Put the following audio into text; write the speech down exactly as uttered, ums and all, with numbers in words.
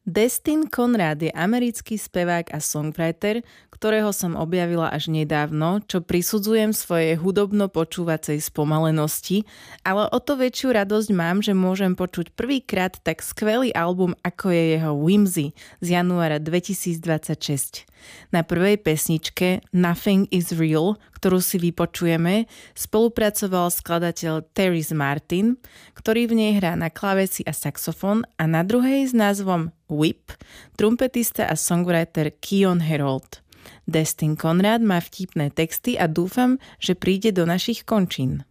Destin Conrad je americký spevák a songwriter, ktorého som objavila až nedávno, čo prisudzujem svojej hudobno-počúvacej spomalenosti, ale o to väčšiu radosť mám, že môžem počuť prvýkrát tak skvelý album, ako je jeho Whimsy z januára dvetisícdvadsaťšesť. Na prvej pesničke Nothing is Real, ktorú si vypočujeme, spolupracoval skladateľ Terrence Martin, ktorý v nej hrá na klávesi a saxofón, a na druhej s názvom Whip trumpetista a songwriter Keyon Herold. Destin Conrad má vtipné texty a dúfam, že príde do našich končín.